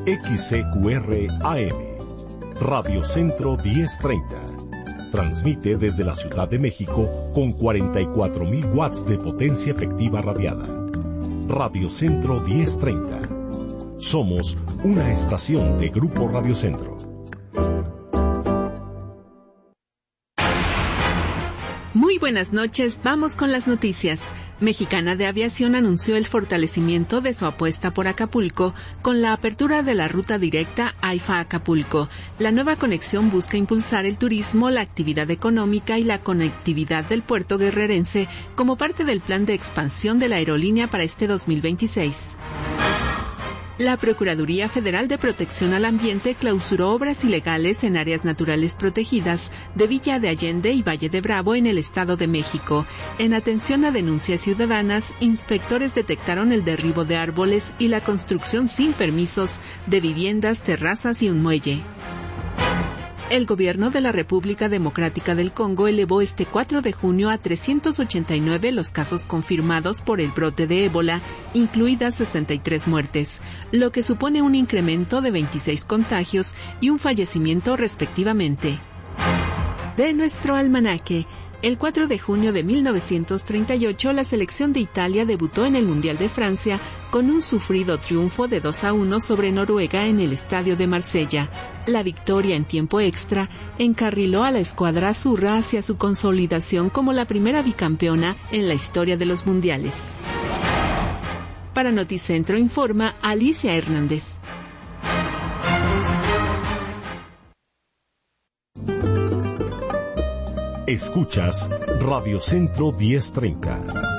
XCQR AM, Radio Centro 1030. Transmite desde la Ciudad de México con 44.000 watts de potencia efectiva radiada. Radio Centro 1030. Somos una estación de Grupo Radio Centro. Muy buenas noches, vamos con las noticias. Mexicana de Aviación anunció el fortalecimiento de su apuesta por Acapulco con la apertura de la ruta directa AIFA-Acapulco. La nueva conexión busca impulsar el turismo, la actividad económica y la conectividad del puerto guerrerense como parte del plan de expansión de la aerolínea para este 2026. La Procuraduría Federal de Protección al Ambiente clausuró obras ilegales en áreas naturales protegidas de Villa de Allende y Valle de Bravo en el Estado de México. En atención a denuncias ciudadanas, inspectores detectaron el derribo de árboles y la construcción sin permisos de viviendas, terrazas y un muelle. El gobierno de la República Democrática del Congo elevó este 4 de junio a 389 los casos confirmados por el brote de ébola, incluidas 63 muertes, lo que supone un incremento de 26 contagios y un fallecimiento respectivamente. De nuestro almanaque. El 4 de junio de 1938, la selección de Italia debutó en el Mundial de Francia con un sufrido triunfo de 2-1 sobre Noruega en el Estadio de Marsella. La victoria en tiempo extra encarriló a la escuadra azurra hacia su consolidación como la primera bicampeona en la historia de los mundiales. Para Noticentro informa Alicia Hernández. Escuchas Radio Centro 1030.